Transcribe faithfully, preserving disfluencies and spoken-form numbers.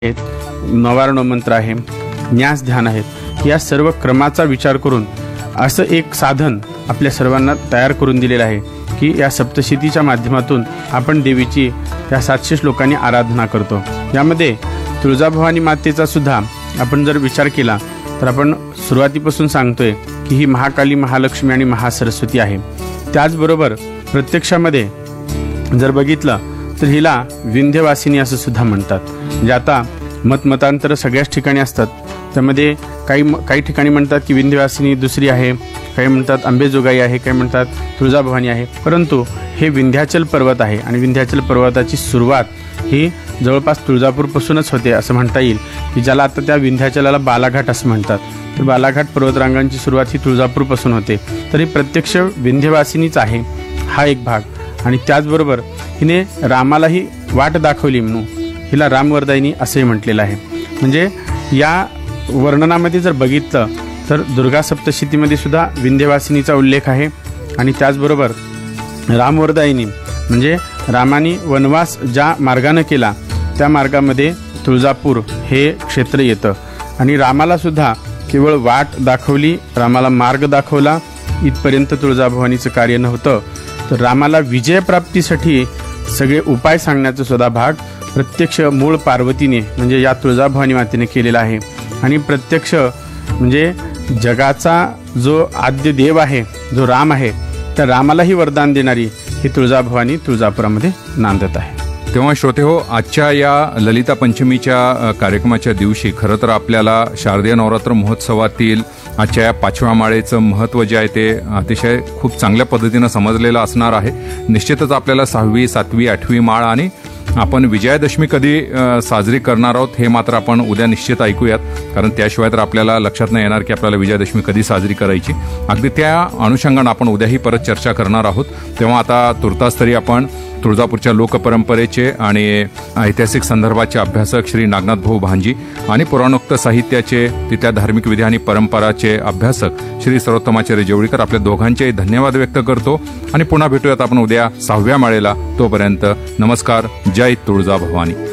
आहेत, नवारणव मंत्र आहे, न्यास ध्यान आहेत, या सर्व क्रमाचा विचार करून असं एक साधन आपल्या सर्वांना तयार करून दिलेलं आहे की या सप्तशतीच्या माध्यमातून आपण देवीची या सातशे श्लोकांनी आराधना करतो। यामध्ये तुळजाभवानी मातेचा सुद्धा आपण जर विचार केला तर आपण सुरुवातीपासून सांगतोय की ही महाकाली, महालक्ष्मी आणि महासरस्वती आहे। त्याचबरोबर प्रत्यक्षामध्ये जर बघितलं तर हिला विंध्यवासिनी असं सुद्धा म्हणतात। म्हणजे आता मतमतांतर सगळ्याच ठिकाणी असतात, त्यामध्ये काही काही ठिकाणी म्हणतात की विंध्यवासिनी दुसरी आहे, काही म्हणतात अंबेजोगाई आहे, काही म्हणतात तुळजाभवानी आहे, परंतु हे विंध्याचल पर्वत आहे आणि विंध्याचल पर्वताची सुरुवात ही जवळपास तुळजापूरपासूनच होते असं म्हणता येईल, की ज्याला आता त्या विंध्याचलाला बालाघाट असं म्हणतात। तर बालाघाट पर्वतरांगांची सुरुवात ही तुळजापूरपासून होते, तर ही प्रत्यक्ष विंध्यवासिनीच आहे हा एक भाग। आणि त्याचबरोबर हिने रामालाही वाट दाखवली म्हणून हिला रामवरदायिनी असंही म्हटलेलं आहे। म्हणजे या वर्णनामध्ये जर बघितलं तर दुर्गा सप्तशतीमध्ये सुद्धा विंध्यवासिनीचा उल्लेख आहे आणि त्याचबरोबर रामवरदायिनी म्हणजे रामाने वनवास ज्या मार्गाने केला त्या मार्गामध्ये तुळजापूर हे क्षेत्र येतं आणि रामाला सुद्धा केवळ वाट दाखवली, रामाला मार्ग दाखवला, इथपर्यंत तुळजाभवानीचं कार्य नव्हतं। तर रामाला विजयप्राप्तीसाठी सगळे उपाय सांगण्याचा सुद्धा भाग प्रत्यक्ष मूळ पार्वतीने म्हणजे या तुळजाभवानी मातेने केलेला आहे। आणि प्रत्यक्ष म्हणजे जगाचा जो आद्य देव आहे, जो राम आहे, त्या रामालाही वरदान देणारी ही तुळजाभवानी तुळजापुरामध्ये नांदत आहे। तेव्हा श्रोते हो, आजच्या या ललिता पंचमीच्या कार्यक्रमाच्या दिवशी खरं तर आपल्याला शारदीय नवरात्र महोत्सवातील आजच्या या पाचव्या माळेचं महत्त्व जे आहे ते अतिशय खूप चांगल्या पद्धतीनं समजलेलं असणार आहे। निश्चितच आपल्याला सहावी, सातवी, आठवी माळ आणि आपण विजयादशमी कधी साजरी करणार आहोत हे मात्र आपण उद्या निश्चित ऐकूयात, कारण त्याशिवाय तर आपल्याला लक्षात नाही येणार की आपल्याला विजयादशमी कधी साजरी करायची। अगदी त्या अनुषंगानं आपण उद्याही परत चर्चा करणार आहोत। तेव्हा आता तुर्तास तरी आपण तुळजापूरच्या लोकपरंपरेचे आणि ऐतिहासिक संदर्भाचे अभ्यासक श्री नागनाथ भाऊ भांजी आणि पुराणोक्त साहित्याचे, तिथल्या धार्मिक विधी आणि परंपराचे अभ्यासक श्री सर्वोत्तमाचार्य जेवळीकर, आपल्या दोघांचे धन्यवाद व्यक्त करतो आणि पुन्हा भेटूयात आपण उद्या सहाव्या माळेला। तोपर्यंत नमस्कार, जय तुळजाभवानी।